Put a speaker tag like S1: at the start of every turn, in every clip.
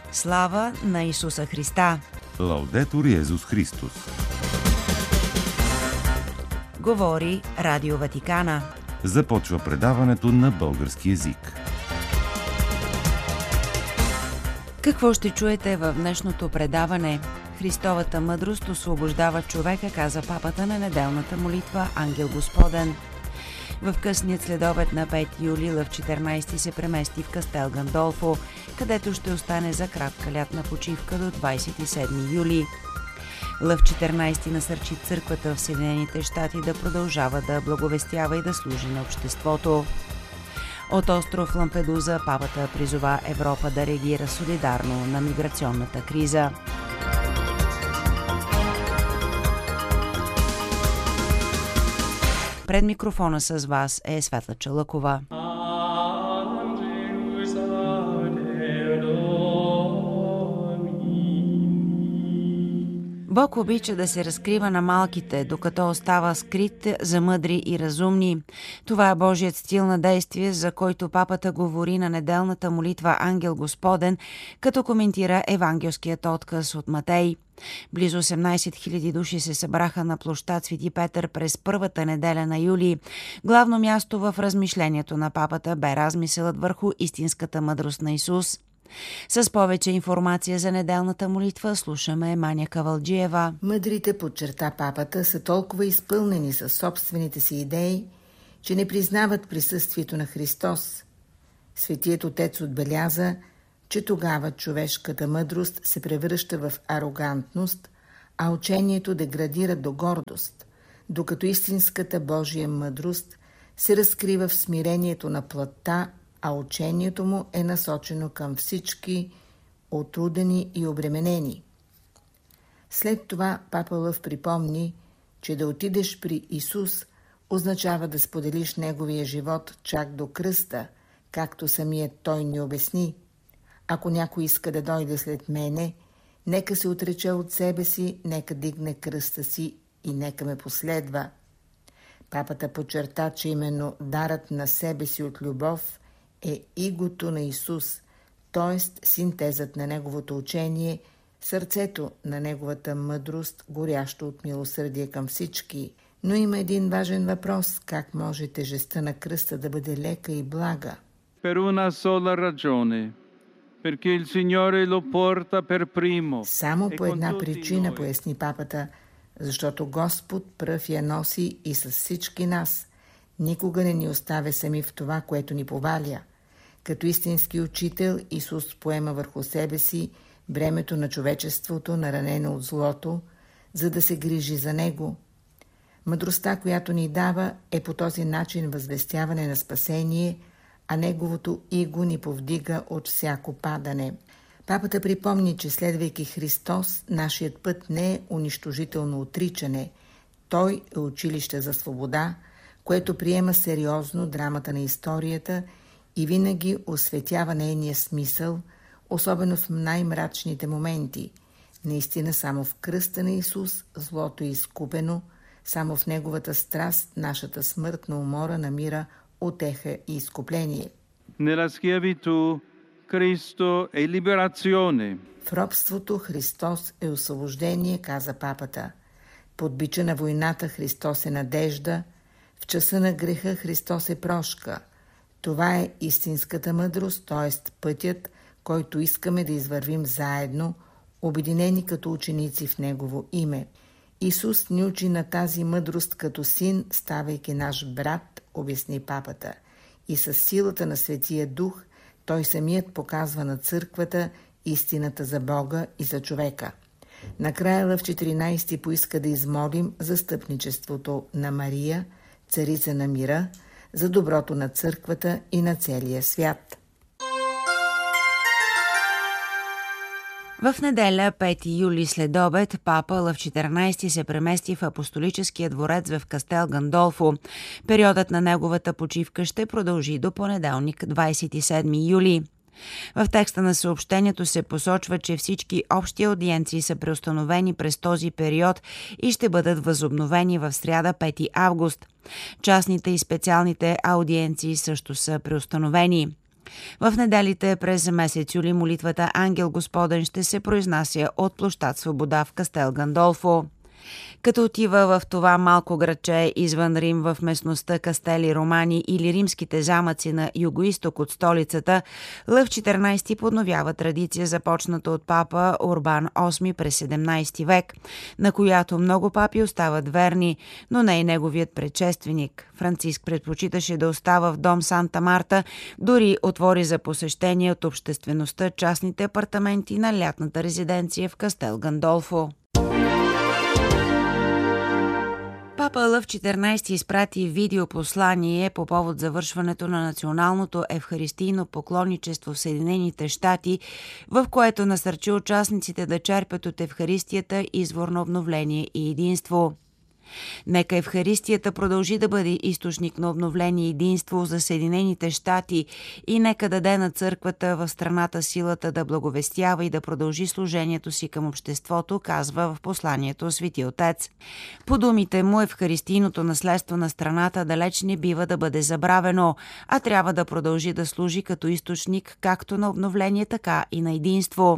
S1: Слава на Исуса Христа!
S2: Лаудетур Йезус Христос!
S1: Говори Радио Ватикана.
S2: Започва предаването на български език.
S1: Какво ще чуете в днешното предаване? Христовата мъдрост освобождава човека, каза папата на неделната молитва Ангел Господен. В късният следобед на 5 юли Лъв 14 се премести в Кастел Гандолфо, където ще остане за кратка лятна почивка до 27 юли. Лъв 14 насърчи църквата в Съединените щати да продължава да благовестява и да служи на обществото. От остров Лампедуза папата призова Европа да реагира солидарно на миграционната криза. Пред микрофона с вас е Светла Чалъкова. Бог обича да се разкрива на малките, докато остава скрит за мъдри и разумни. Това е Божият стил на действие, за който папата говори на неделната молитва Ангел Господен, като коментира евангелският отказ от Матей. Близо 18 000 души се събраха на площад Свети Петър през първата неделя на юли. Главно място в размишлението на папата бе размисълът върху истинската мъдрост на Исус. С повече информация за неделната молитва слушаме Маня Кавалджиева.
S3: Мъдрите, подчерта папата, са толкова изпълнени със собствените си идеи, че не признават присъствието на Христос. Светият Отец отбеляза, че тогава човешката мъдрост се превръща в арогантност, а учението деградира до гордост, докато истинската Божия мъдрост се разкрива в смирението на плътта, а учението му е насочено към всички отрудени и обременени. След това папа Лъв припомни, че да отидеш при Исус означава да споделиш неговия живот чак до кръста, както самият той ни обясни. Ако някой иска да дойде след мене, нека се отрече от себе си, нека дигне кръста си и нека ме последва. Папата подчерта, че именно дарът на себе си от любов е игото на Исус, т.е. синтезът на неговото учение, сърцето на неговата мъдрост, горящо от милосърдие към всички. Но има един важен въпрос: как може тежестта на кръста да бъде лека и блага?
S4: Per una sola ragione, perché il Signore lo porta per primo.
S3: Само по една причина, поясни папата, защото Господ пръв я носи и с всички нас. Никога не ни оставя сами в това, което ни поваля. Като истински учител, Исус поема върху себе си бремето на човечеството, наранено от злото, за да се грижи за него. Мъдростта, която ни дава, е по този начин възвестяване на спасение, а неговото иго ни повдига от всяко падане. Папата припомни, че следвайки Христос, нашият път не е унищожително отричане. Той е училище за свобода, което приема сериозно драмата на историята и винаги осветява нейния смисъл, особено в най-мрачните моменти. Наистина само в кръста на Исус злото е изкупено, само в неговата страст нашата смъртна умора намира утеха и изкупление.
S4: Nella schiavitù Cristo è liberazione.
S3: В робството Христос е освобождение, каза папата. Под бича на войната Христос е надежда, в часа на греха Христос е прошка. Това е истинската мъдрост, т.е. пътят, който искаме да извървим заедно, обединени като ученици в Негово име. Исус ни учи на тази мъдрост като син, ставайки наш брат, обясни папата. И със силата на Светия Дух той самият показва на църквата истината за Бога и за човека. Накрая Лъв 14 поиска да измолим застъпничеството на Мария, царица на мира, за доброто на църквата и на целия свят.
S1: В неделя, 5 юли след обед, папа Лъв 14 се премести в апостолическия дворец в Кастел Гандолфо. Периодът на неговата почивка ще продължи до понеделник, 27 юли. В текста на съобщението се посочва, че всички общи аудиенции са преустановени през този период и ще бъдат възобновени в сряда 5 август. Частните и специалните аудиенции също са преустановени. В неделите през месец юли молитвата Ангел Господен ще се произнася от площад Свобода в Кастел Гандолфо. Като отива в това малко градче извън Рим в местността Кастели Романи или римските замъци на югоизток от столицата, Лъв 14 подновява традиция, започната от папа Урбан VIII през 17 век, на която много папи остават верни, но не и неговият предшественик. Франциск предпочиташе да остава в дом Санта Марта, дори отвори за посещение от обществеността частните апартаменти на лятната резиденция в Кастел Гандолфо. Папа Лъв 14 изпрати видеопослание по повод завършването на националното евхаристийно поклонничество в Съединените щати, в което насърчи участниците да черпят от Евхаристията извор на обновление и единство. Нека Евхаристията продължи да бъде източник на обновление и единство за Съединените щати и нека даде на църквата в страната силата да благовестява и да продължи служението си към обществото, казва в посланието Свети Отец. По думите му, евхаристийното наследство на страната далеч не бива да бъде забравено, а трябва да продължи да служи като източник както на обновление, така и на единство.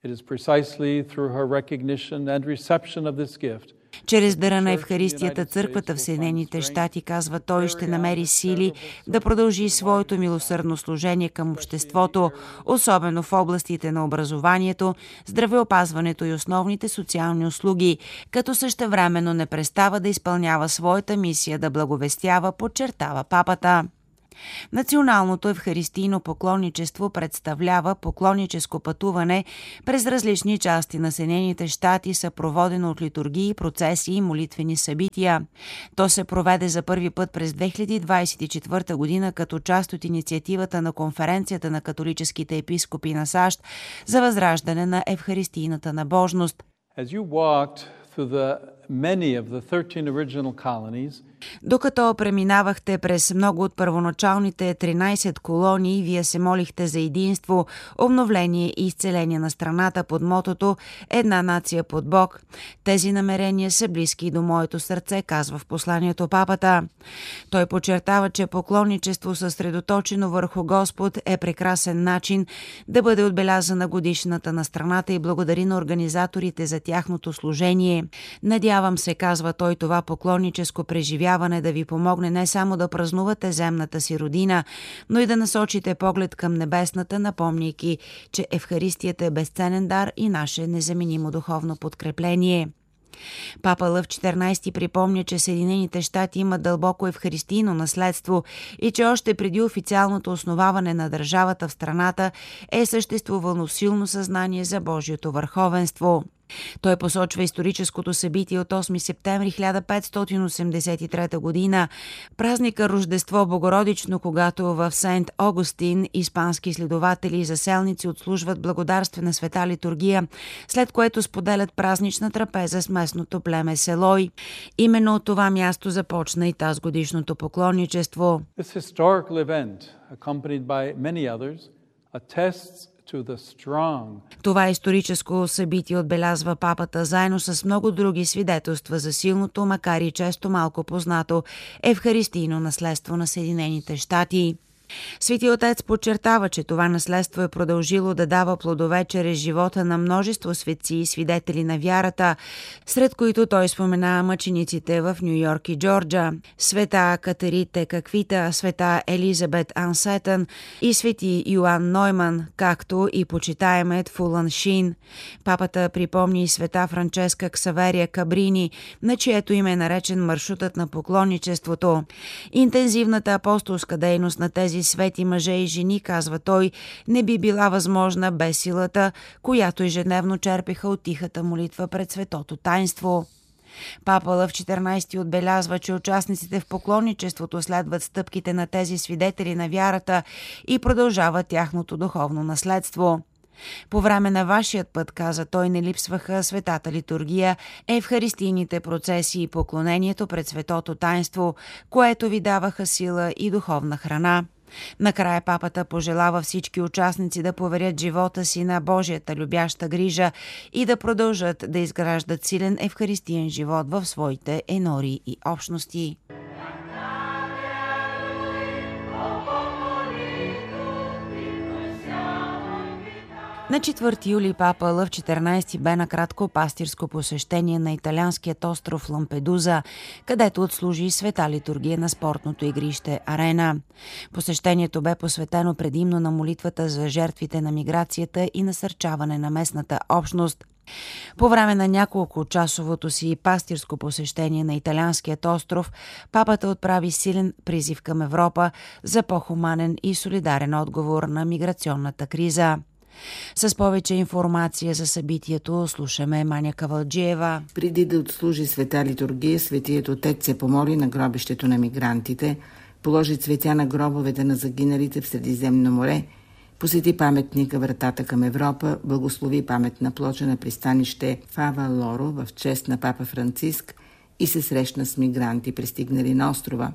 S1: Чрез дара на Евхаристията църквата в Съединените щати, казва той, ще намери сили да продължи своето милосърдно служение към обществото, особено в областите на образованието, здравеопазването и основните социални услуги, като същевременно не престава да изпълнява своята мисия да благовестява, подчертава папата. Националното евхаристийно поклонничество представлява поклонническо пътуване през различни части на Съединените щати, съпроводено от литургии, процеси и молитвени събития. То се проведе за първи път през 2024 година като част от инициативата на Конференцията на католическите епископи на САЩ за възраждане на евхаристийната набожност. Докато преминавахте през много от първоначалните 13 колонии, вие се молихте за единство, обновление и изцеление на страната под мотото «Една нация под Бог». Тези намерения са близки до моето сърце, казва в посланието папата. Той подчертава, че поклонничество съсредоточено върху Господ е прекрасен начин да бъде отбелязана годишната на страната и благодари на организаторите за тяхното служение. Надявам се, казва той, това поклонническо преживяване да ви помогне не само да празнувате земната си родина, но и да насочите поглед към небесната, напомняйки, че Евхаристията е безценен дар и наше незаменимо духовно подкрепление. Папа Лъв 14 припомня, че Съединените щати имат дълбоко евхаристийно наследство и че още преди официалното основаване на държавата в страната е съществувало силно съзнание за Божието върховенство. Той посочва историческото събитие от 8 септември 1583 година, празника Рождество Богородично, когато в Сент Огустин испански следователи и заселници отслужват благодарствена света литургия, след което споделят празнична трапеза с местното племе Селой. Именно от това място започна и тазгодишното поклонничество. Това историческо събитие, отбелязва папата, заедно с много други свидетелства за силното, макар и често малко познато, евхаристийно наследство на Съединените щати. Свети Отец подчертава, че това наследство е продължило да дава плодове чрез живота на множество светци и свидетели на вярата, сред които той спомена мъчениците в Ню Йорк и Джорджа, света Катерите Каквита, света Елизабет Ансетън и свети Йоан Нойман, както и почитаемият Фулан Шин. Папата припомни и света Франческа Ксаверия Кабрини, на чието име е наречен маршрутът на поклонничеството. Интензивната апостолска дейност на тези свети мъже и жени, казва той, не би била възможна без силата, която ежедневно черпеха от тихата молитва пред светото таинство. Папа Лъв 14 отбелязва, че участниците в поклонничеството следват стъпките на тези свидетели на вярата и продължават тяхното духовно наследство. По време на вашият път, каза той, не липсваха светата литургия, евхаристийните процеси и поклонението пред светото таинство, което ви даваха сила и духовна храна. Накрая папата пожелава всички участници да поверят живота си на Божията любяща грижа и да продължат да изграждат силен евхаристиен живот в своите енори и общности. На 4 юли папа Лъв 14 бе на кратко пастирско посещение на италианският остров Лампедуза, където отслужи света литургия на спортното игрище Арена. Посещението бе посветено предимно на молитвата за жертвите на миграцията и насърчаване на местната общност. По време на няколко часовото си пастирско посещение на италианският остров, папата отправи силен призив към Европа за по-хуманен и солидарен отговор на миграционната криза. С повече информация за събитието слушаме Маня Кавалджиева.
S3: Преди да отслужи света литургия, Светият Отец се помоли на гробището на мигрантите, положи цветя на гробовете на загиналите в Средиземно море, посети паметника Вратата към Европа, благослови паметна плоча на пристанище Фава Лоро в чест на папа Франциск и се срещна с мигранти, пристигнали на острова.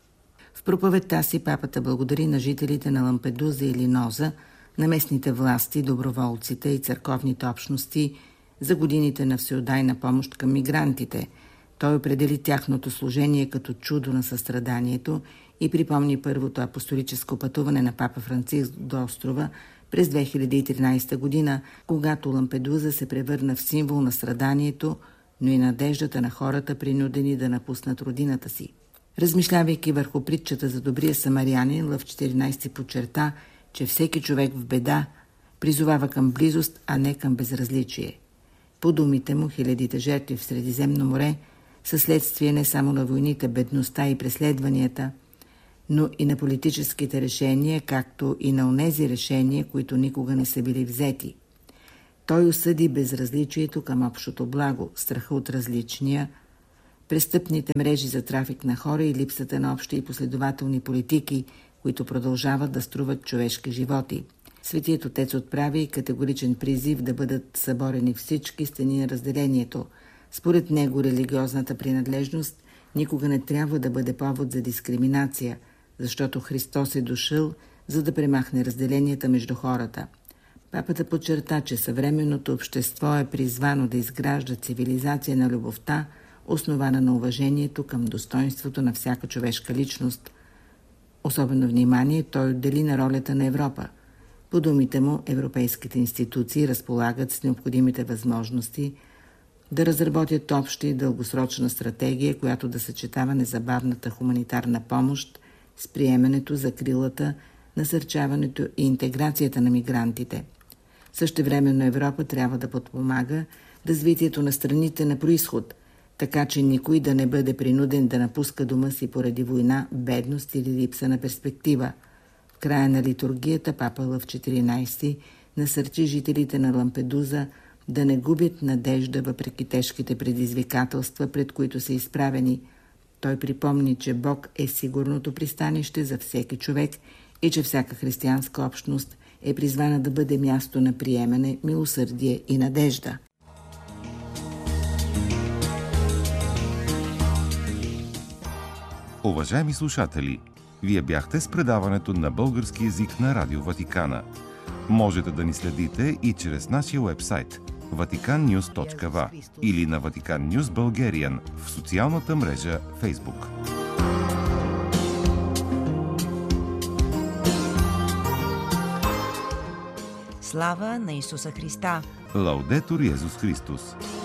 S3: В проповедта си папата благодари на жителите на Лампедуза и Линоза, на местните власти, доброволците и църковните общности за годините на всеотдайна помощ към мигрантите. Той определи тяхното служение като чудо на състраданието и припомни първото апостолическо пътуване на папа Франциск до острова през 2013 година, когато Лампедуза се превърна в символ на страданието, но и надеждата на хората, принудени да напуснат родината си. Размишлявайки върху притчата за добрия самарянин, Лъв 14 подчерта, че всеки човек в беда призовава към близост, а не към безразличие. По думите му, хилядите жертви в Средиземно море са следствие не само на войните, бедността и преследванията, но и на политическите решения, както и на онези решения, които никога не са били взети. Той осъди безразличието към общото благо, страха от различния, престъпните мрежи за трафик на хора и липсата на общи и последователни политики, които продължават да струват човешки животи. Светият Отец отправи и категоричен призив да бъдат съборени всички стени на разделението. Според него религиозната принадлежност никога не трябва да бъде повод за дискриминация, защото Христос е дошъл, за да премахне разделенията между хората. Папата подчерта, че съвременното общество е призвано да изгражда цивилизация на любовта, основана на уважението към достоинството на всяка човешка личност. Особено внимание той отдели на ролята на Европа. По думите му, европейските институции разполагат с необходимите възможности да разработят обща и дългосрочна стратегия, която да съчетава незабавната хуманитарна помощ с приемането, закрилата, насърчаването и интеграцията на мигрантите. Същевременно Европа трябва да подпомага развитието на страните на произход, така че никой да не бъде принуден да напуска дома си поради война, бедност или липса на перспектива. В края на литургията папа Лъв 14 насърчи жителите на Лампедуза да не губят надежда въпреки тежките предизвикателства, пред които са изправени. Той припомни, че Бог е сигурното пристанище за всеки човек и че всяка християнска общност е призвана да бъде място на приемане, милосърдие и надежда.
S2: Уважаеми слушатели, вие бяхте с предаването на български език на Радио Ватикана. Можете да ни следите и чрез нашия уебсайт vaticannews.va или на Vatican News Bulgarian в социалната мрежа Facebook.
S1: Слава на Исуса Христа!
S2: Лаудетур Йезус Христос!